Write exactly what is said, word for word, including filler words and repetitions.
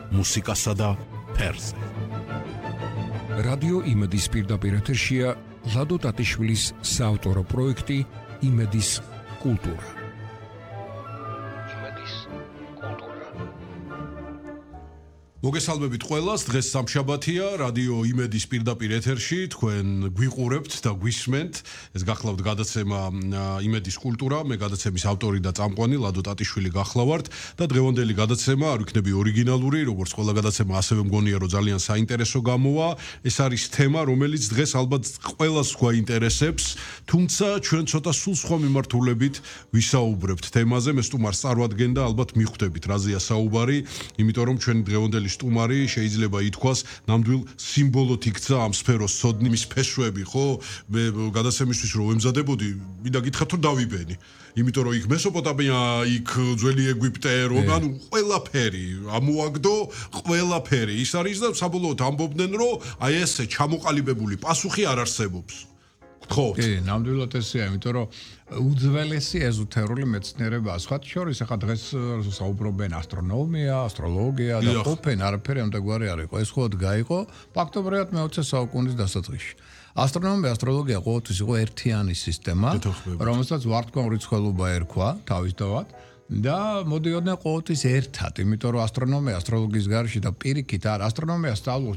მუსიკასა და ფერზე. რადიო იმედის პირდაპირ ეთერშია ლადო ტატიშვილის საავტორო პროექტი იმედის კულტურა. მოგესალმებით ყველას, დღეს სამშაბათია, რადიო იმედის პირდაპირ ეთერში, თქვენ გვიყურებთ და გვისმენთ. ეს გახლავთ გადაცემა იმედის კულტურა, მე გადაცემის ავტორი და წამყვანი ლადო ტატიშვილი გახლავართ და დღევანდელი გადაცემა არ ვიქნები ორიგინალური, როგორც ყველა გადაცემა, ასევე მგონია, რომ ძალიან საინტერესო გამოვა. ეს არის თემა, რომელიც დღეს ალბათ ყველას გვაინტერესებს, თუმცა ჩვენ ცოტა სულ სხვა მიმართულებით ვისაუბრებთ თემაზე. მე სტუმარს წარვადგენდა, ალბათ მიხვდებით, რაზეა საუბარი, იმიტომ რომ ჩვენი დღევანდელი სტუმარი შეიძლება ითქვას ნამდვილ სიმბოლოდ იქცა ამ სფეროს ცოდნი, მის ფესვები, ხო? მე გადაცემისთვის რომ ემზადებოდი, მინდა გითხრათ რომ დავიბენი. იმიტომ რომ იქ მესოპოტამია, იქ ძველი ეგვიპტე, რომ ანუ ყველაფერი ამოაგდო, ყველაფერი. ის არის და საბოლოოდ ამბობდნენ, რომ აი ესე ჩამოყალიბებული პასუხი არ არსებობს. ხო. კი, ნამდვილად ესეა, იმიტომ რომ უძველესი ეზოთერული მეცნიერება, სხვა შორის ახლა დღეს საუბრობენ ასტრონომია, ასტროლოგია და ყოფენ, არაფერი ამდაგვარი არ იყო. ეს ხოდ გაიყო ფაქტობრივად მეოცე საუკუნის დასაწყისში. ასტრონომია, ასტროლოგია ყოველთვის იყო ერთიანი სისტემა, რომელსაც ვარდკომრიცხველობა ერქვა თავისთავად და მოდიოდნენ ყოველთვის ერთად, იმიტომ რომ ასტრონომია, ასტროლოგიის გარშე და პირიქით არ ასტრონომია სწავლობს